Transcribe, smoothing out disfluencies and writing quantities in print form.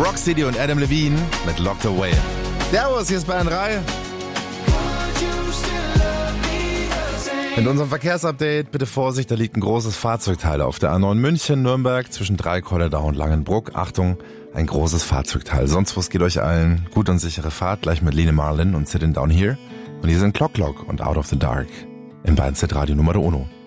Rock City und Adam Levine mit Locked Away. Servus, hier ist Bayern 3. In unserem Verkehrsupdate, bitte Vorsicht, da liegt ein großes Fahrzeugteil auf der A9 München-Nürnberg zwischen Dreikolledau und Langenbruck. Achtung, ein großes Fahrzeugteil. Sonst was geht euch allen gut und sichere Fahrt, gleich mit Line Marlin und Sitting Down Here. Und hier sind Clock und Out of the Dark im Bayern Z Radio Nummer 1.